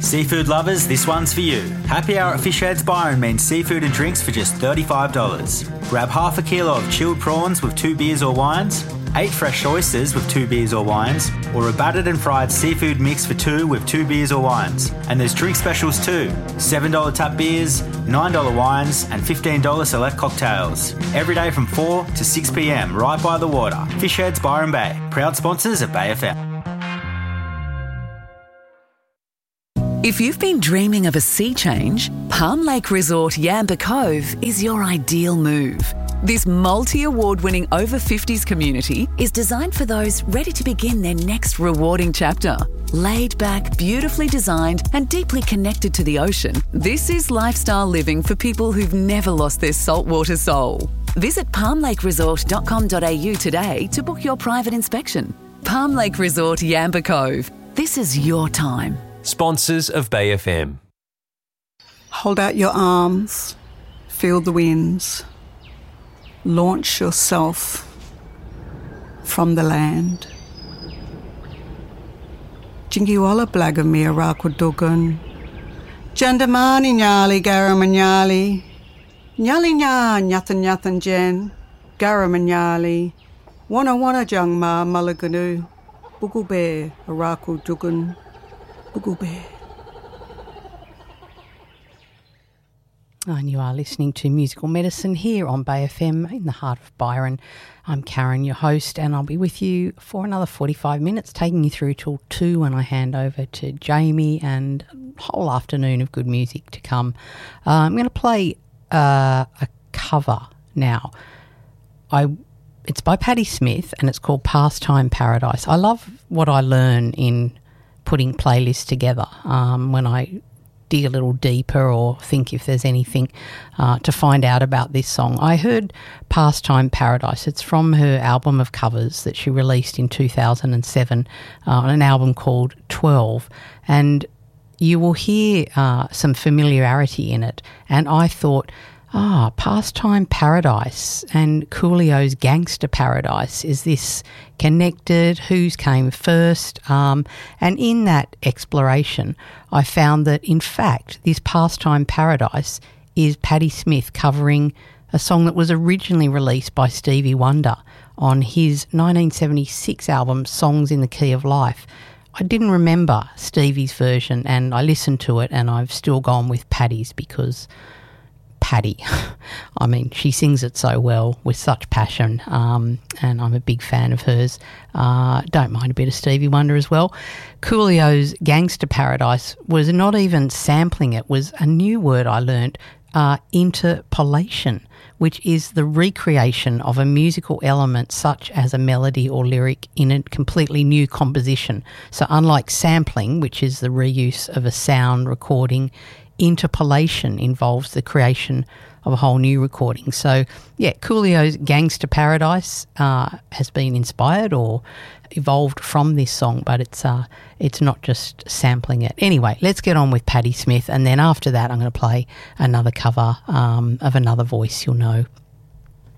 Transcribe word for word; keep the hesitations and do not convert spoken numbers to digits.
Seafood lovers, this one's for you. Happy Hour at Fish Heads Byron means seafood and drinks for just thirty-five dollars. Grab half a kilo of chilled prawns with two beers or wines, eight fresh oysters with two beers or wines, or a battered and fried seafood mix for two with two beers or wines. And there's drink specials too. seven dollars tap beers, nine dollars wines, and fifteen dollars select cocktails. Every day from four to six p m right by the water. Fish Heads Byron Bay, proud sponsors of Bay F M. If you've been dreaming of a sea change, Palm Lake Resort Yamba Cove is your ideal move. This multi-award-winning over fifties community is designed for those ready to begin their next rewarding chapter. Laid back, beautifully designed and deeply connected to the ocean, this is lifestyle living for people who've never lost their saltwater soul. Visit palm lake resort dot com dot a u today to book your private inspection. Palm Lake Resort Yamba Cove. This is your time. Sponsors of Bay F M. Hold out your arms, feel the winds, launch yourself from the land. Jingiwala Blagamir Rakwadugan, Jandamani Nyali Garamanyali, Nyali Nya Nyathan Nyathan Jen, Garamanyali, Wana Wana Jangma Malaganu, Bugube Arakudugan. And you are listening to Musical Medicine here on Bay F M in the heart of Byron. I'm Karen, your host, and I'll be with you for another forty-five minutes, taking you through till two when I hand over to Jamie, and a whole afternoon of good music to come. Uh, I'm going to play uh, a cover now. I It's by Patti Smith and it's called Pastime Paradise. I love what I learn in putting playlists together um, when I dig a little deeper or think if there's anything uh, to find out about this song. I heard Pastime Paradise. It's from her album of covers that she released in two thousand seven, uh, an album called twelve, and you will hear uh, some familiarity in it. And I thought, ah, Pastime Paradise and Coolio's Gangster Paradise. Is this connected? Whose came first? Um, and in that exploration, I found that, in fact, this Pastime Paradise is Patti Smith covering a song that was originally released by Stevie Wonder on his nineteen seventy-six album Songs in the Key of Life. I didn't remember Stevie's version, and I listened to it, and I've still gone with Patti's because Patti, I mean, she sings it so well with such passion, um, and I'm a big fan of hers. Uh, don't mind a bit of Stevie Wonder as well. Coolio's Gangster Paradise was not even sampling, it was a new word I learnt, uh, interpolation, which is the recreation of a musical element such as a melody or lyric in a completely new composition. So unlike sampling, which is the reuse of a sound recording, interpolation involves the creation of a whole new recording. So, yeah, Coolio's Gangster Paradise uh, has been inspired or evolved from this song, but it's uh, it's not just sampling it. Anyway, let's get on with Patti Smith, and then after that I'm going to play another cover um, of another voice you'll know.